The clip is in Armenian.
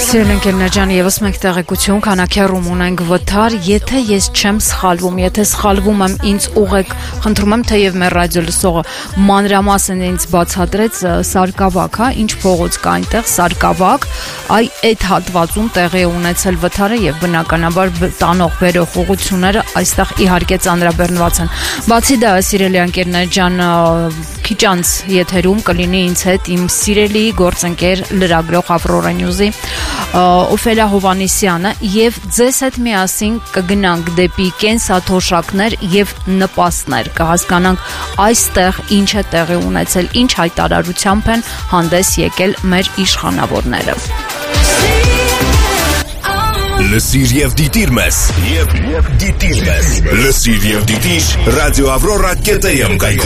Սիրուն ընկերներ ջան, եւս մեկ տեղեկություն, քանակյարում ունենք վթար, եթե ես չեմ սխալվում, եթե սխալվում եմ, ինձ ուղեք, խնդրում եմ, թեև մեր ռադիո լսողը մանրամասն ինձ բացատրեց Սարգսավակ, հա, ինչ փողոց կա այնտեղ, Սարգսավակ, այդ հատվածում տեղի ունեցել վթարը եւ բնականաբար տանող բերող ուղղությունները այստեղ իհարկե ծանրաբեռնված են։ Բացի դա, սիրելի ընկերներ ջան, քիչ անց եթերում կլինի ինձ հետ իմ սիրելի գործընկեր լրագրող Ավրորա Նյուզի Օֆելիա Հովանեսյանը եւ ձեզ հետ միասին կգնանք դեպի կենսաթոշակներ եւ նպաստներ, կհասկանանք այստեղ ինչ է տեղի ունեցել, ինչ հայտարարությամբ են հանդես եկել մեր իշխանավորները։ Լսիր եւ դիտիր մեզ, եւ դիտիր մեզ։ Լսիր եւ դիտիր ռադիո Ավրորա.am կայքում։